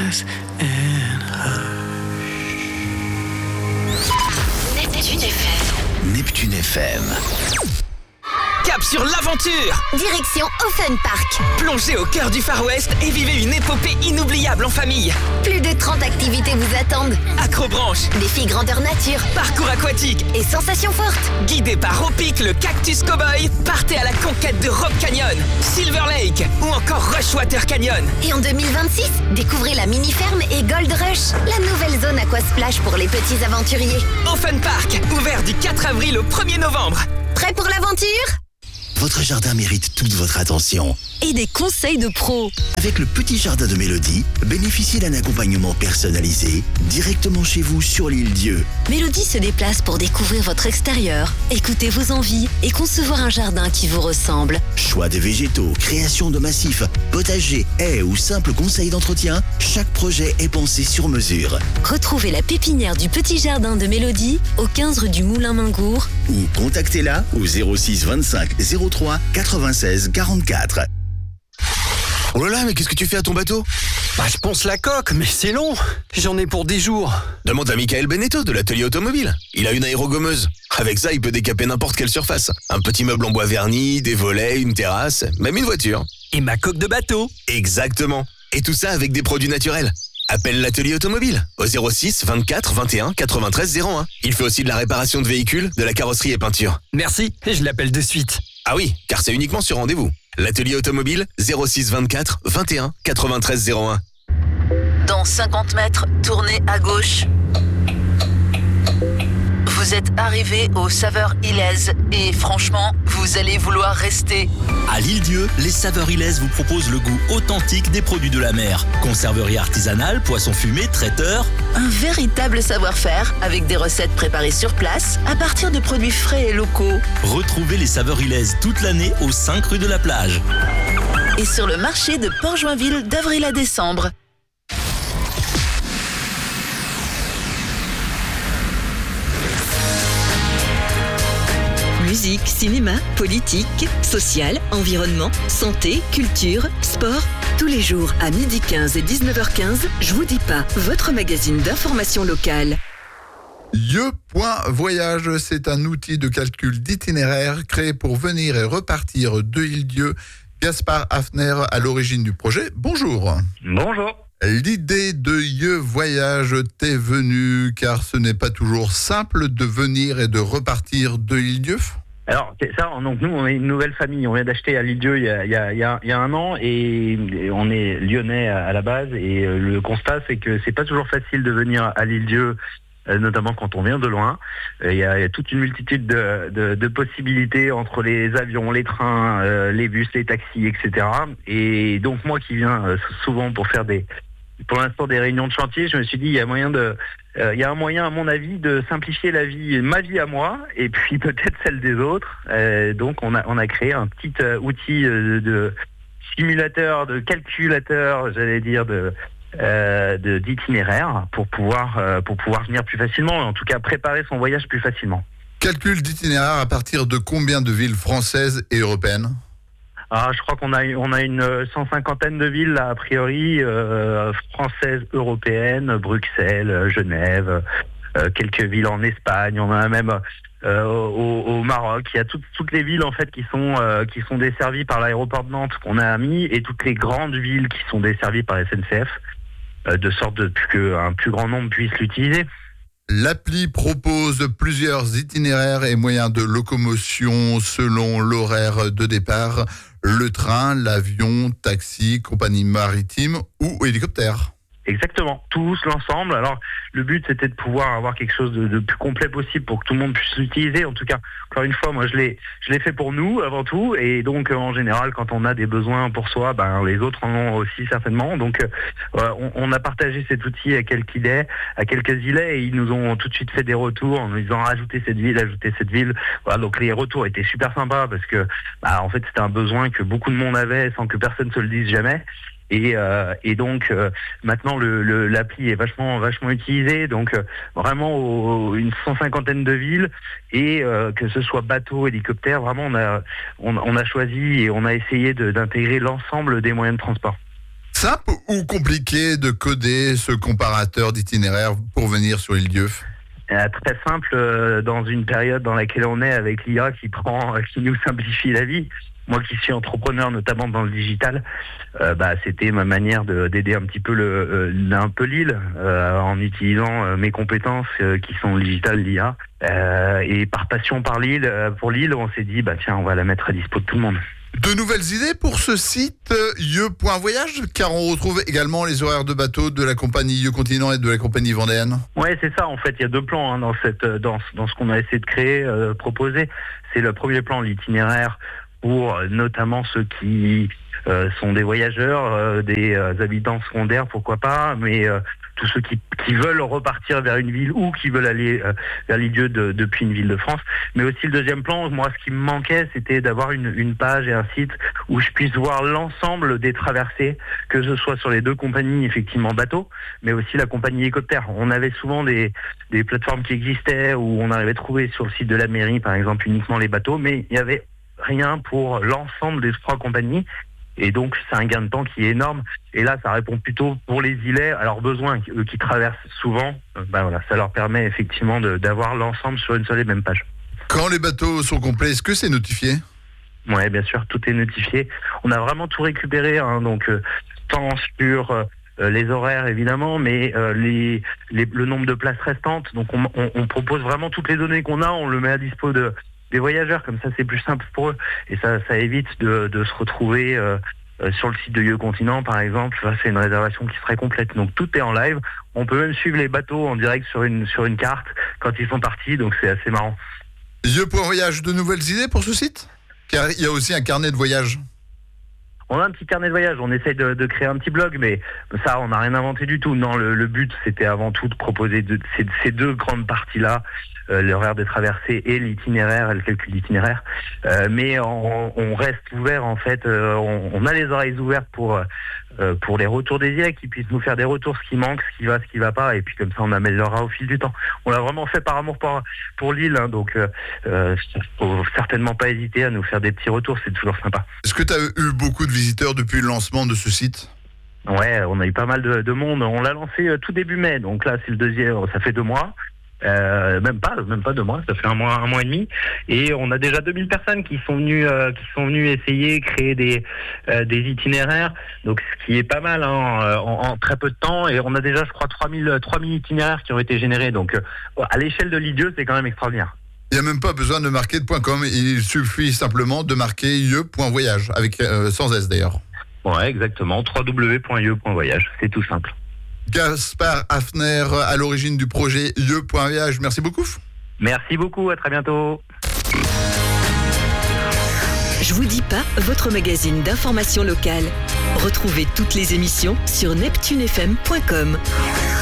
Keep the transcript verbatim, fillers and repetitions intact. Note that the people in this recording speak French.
eyes and hush. Neptune F M. Neptune F M. Cap sur l'aventure! Direction Offen Park. Plongez au cœur du Far West et vivez une épopée inoubliable en famille. Plus de trente activités vous attendent. Acrobranche, Défis grandeur nature parcours aquatique, et sensations fortes. guidé par Ropic le Cactus Cowboy, partez à la conquête de Rock Canyon, Silver Lake ou encore Rushwater Canyon. Et en deux mille vingt-six, découvrez la mini-ferme et Gold Rush, la nouvelle zone aquasplash pour les petits aventuriers. Offen Park, ouvert du quatre avril au premier novembre. Prêt pour l'aventure ? Votre jardin mérite toute votre attention. Et des conseils de pros. Avec le petit jardin de Mélodie, bénéficiez d'un accompagnement personnalisé directement chez vous sur l'île Dieu. Mélodie se déplace pour découvrir votre extérieur, écouter vos envies et concevoir un jardin qui vous ressemble. Choix des végétaux, création de massifs, potager, haies ou simples conseils d'entretien, chaque projet est pensé sur mesure. Retrouvez la pépinière du petit jardin de Mélodie au quinze rue du Moulin Mingour ou contactez-la au zéro six vingt-cinq zéro trois quatre-vingt-seize quarante-quatre. Oh là là, mais qu'est-ce que tu fais à ton bateau ? Bah, je ponce la coque, mais c'est long. J'en ai pour dix jours. Demande à Michael Beneteau de l'atelier automobile. Il a une aérogommeuse. Avec ça, il peut décaper n'importe quelle surface. Un petit meuble en bois verni, des volets, une terrasse, même une voiture. Et ma coque de bateau. Exactement. Et tout ça avec des produits naturels. Appelle l'atelier automobile au zéro six vingt-quatre vingt et un quatre-vingt-treize zéro un. Il fait aussi de la réparation de véhicules, de la carrosserie et peinture. Merci, je l'appelle de suite. Ah oui, car c'est uniquement sur rendez-vous. L'atelier automobile zéro six vingt-quatre vingt et un quatre-vingt-treize zéro un. Dans cinquante mètres, tournez à gauche. Vous êtes arrivé aux Saveurs Ilaises et franchement, vous allez vouloir rester. À l'Île-Dieu, les Saveurs Ilaises vous proposent le goût authentique des produits de la mer. Conserverie artisanale, poissons fumés, traiteurs. Un véritable savoir-faire avec des recettes préparées sur place à partir de produits frais et locaux. Retrouvez les Saveurs Ilaises toute l'année aux cinq rue de la Plage. Et sur le marché de Port-Joinville d'avril à décembre. Musique, cinéma, politique, social, environnement, santé, culture, sport. Tous les jours à midi quinze et dix-neuf heures quinze, Je vous dis pas, votre magazine d'information locale. Yeux.voyage, c'est un outil de calcul d'itinéraire créé pour venir et repartir de Île-Dieu. Gaspard Hafner à l'origine du projet. Bonjour. Bonjour. L'idée de Yeux Voyage t'est venue car ce n'est pas toujours simple de venir et de repartir de Île-Dieu. Alors, c'est ça, donc nous, on est une nouvelle famille. On vient d'acheter à l'Île-Dieu il y a, il y a, il y a, il y a un an et, et on est lyonnais à, à la base. Et euh, le constat, c'est que c'est pas toujours facile de venir à l'Île-Dieu, euh, notamment quand on vient de loin. Euh, il, y a, il y a toute une multitude de, de, de possibilités entre les avions, les trains, euh, les bus, les taxis, et cetera. Et donc, moi qui viens euh, souvent pour faire des... Pour l'instant, des réunions de chantier, je me suis dit, il y a moyen de, euh, il y a un moyen, à mon avis, de simplifier la vie, ma vie à moi, et puis peut-être celle des autres. Euh, donc, on a, on a créé un petit euh, outil euh, de simulateur, de calculateur, j'allais dire, de, euh, de d'itinéraire pour pouvoir, euh, pour pouvoir venir plus facilement, et en tout cas préparer son voyage plus facilement. Calcul d'itinéraire à partir de combien de villes françaises et européennes ? Ah, je crois qu'on a on a une cent cinquantaine de villes là, a priori euh, françaises, européennes, Bruxelles, Genève, euh, quelques villes en Espagne. On en a même euh, au, au Maroc. Il y a toutes toutes les villes en fait qui sont euh, qui sont desservies par l'aéroport de Nantes qu'on a mis et toutes les grandes villes qui sont desservies par S N C F, euh, de sorte de qu'un plus grand nombre puisse l'utiliser. L'appli propose plusieurs itinéraires et moyens de locomotion selon l'horaire de départ, le train, l'avion, taxi, compagnie maritime ou hélicoptère. Exactement, tous l'ensemble. Alors, le but, c'était de pouvoir avoir quelque chose de, de plus complet possible pour que tout le monde puisse l'utiliser. En tout cas, encore une fois, moi, je l'ai, je l'ai fait pour nous, avant tout. Et donc, en général, quand on a des besoins pour soi, ben, les autres en ont aussi certainement. Donc, euh, on, on a partagé cet outil à quelques îlets, à quelques îlets, et ils nous ont tout de suite fait des retours en nous disant ajoutez cette ville, ajoutez cette ville. Voilà, donc les retours étaient super sympas parce que, bah, en fait, c'était un besoin que beaucoup de monde avait sans que personne se le dise jamais. Et, euh, et donc euh, maintenant le, le, l'appli est vachement vachement utilisée, donc euh, vraiment au, une cent cinquantaine de villes et euh, que ce soit bateau, hélicoptère, vraiment on a on, on a choisi et on a essayé de, d'intégrer l'ensemble des moyens de transport. Simple ou compliqué de coder ce comparateur d'itinéraire pour venir sur l'île Dieu? Euh, très simple, euh, dans une période dans laquelle on est avec l'I A qui prend, euh, qui nous simplifie la vie. Moi qui suis entrepreneur, notamment dans le digital, euh, bah, c'était ma manière de, d'aider un petit peu le, euh, un peu l'île euh, en utilisant euh, mes compétences euh, qui sont le digital, l'I A. Euh, et par passion par l'île, euh, pour l'île, on s'est dit, bah tiens, on va la mettre à dispo de tout le monde. De nouvelles idées pour ce site euh, yeux point voyage, car on retrouve également les horaires de bateau de la compagnie Yeux Continent et de la compagnie vendéenne. Ouais, c'est ça. En fait, il y a deux plans hein, dans cette, dans, dans ce qu'on a essayé de créer, euh, proposer. C'est le premier plan, l'itinéraire, pour euh, notamment ceux qui euh, sont des voyageurs, euh, des euh, habitants secondaires, pourquoi pas, mais euh, tous ceux qui, qui veulent repartir vers une ville ou qui veulent aller euh, vers les lieux de, depuis une ville de France. Mais aussi le deuxième plan, moi ce qui me manquait, c'était d'avoir une, une page et un site où je puisse voir l'ensemble des traversées, que ce soit sur les deux compagnies, effectivement bateaux, mais aussi la compagnie hélicoptère. On avait souvent des, des plateformes qui existaient où on arrivait à trouver sur le site de la mairie, par exemple, uniquement les bateaux, mais il y avait rien pour l'ensemble des trois compagnies. Et donc, c'est un gain de temps qui est énorme. Et là, ça répond plutôt pour les îlets à leurs besoins, eux qui traversent souvent. Ben voilà, ça leur permet effectivement de, d'avoir l'ensemble sur une seule et même page. Quand les bateaux sont complets, est-ce que c'est notifié? Oui, bien sûr, tout est notifié. On a vraiment tout récupéré, hein, donc euh, tant sur euh, les horaires évidemment, mais euh, les, les, le nombre de places restantes. Donc, on, on, on propose vraiment toutes les données qu'on a, on le met à dispo de des voyageurs, comme ça c'est plus simple pour eux et ça, ça évite de, de se retrouver euh, euh, sur le site de Yeux Continent par exemple. Enfin, c'est une réservation qui serait complète, donc tout est en live. On peut même suivre les bateaux en direct sur une, sur une carte quand ils sont partis, donc c'est assez marrant. Yeux point voyage, de nouvelles idées pour ce site? Car il y a aussi un carnet de voyage. On a un petit carnet de voyage, on essaye de, de créer un petit blog, mais ça, on n'a rien inventé du tout. Non, le, le but, c'était avant tout de proposer de, ces, ces deux grandes parties-là, euh, l'horaire des traversées et l'itinéraire, et le calcul d'itinéraire. Euh, mais on, on reste ouvert, en fait, euh, on, on a les oreilles ouvertes pour euh, pour les retours des îles, qui puissent nous faire des retours, ce qui manque, ce qui va, ce qui va pas, et puis comme ça, on améliorera au fil du temps. On l'a vraiment fait par amour pour, pour l'île, hein, donc euh, euh, faut certainement pas hésiter à nous faire des petits retours, c'est toujours sympa. Est-ce que tu as eu beaucoup de visiteurs depuis le lancement de ce site? Ouais, on a eu pas mal de, de monde. On l'a lancé euh, tout début mai, donc là c'est le deuxième, ça fait deux mois. Euh, même pas, même pas deux mois, ça fait un mois, un mois et demi, et on a déjà deux mille personnes qui sont venues, euh, qui sont venues essayer, créer des euh, des itinéraires. Donc ce qui est pas mal hein, en, en très peu de temps, et on a déjà, je crois, trois mille itinéraires qui ont été générés. Donc euh, à l'échelle de l'I D E, c'est quand même extraordinaire. Il n'y a même pas besoin de marquer de .com, il suffit simplement de marquer yeux point voyage, avec euh, sans S d'ailleurs. Ouais, exactement, w w w point yeux point voyage, c'est tout simple. Gaspard Hafner, à l'origine du projet yeux point voyage, merci beaucoup. Merci beaucoup, à très bientôt. Je vous dis pas, votre magazine d'information locale. Retrouvez toutes les émissions sur neptune f m point com.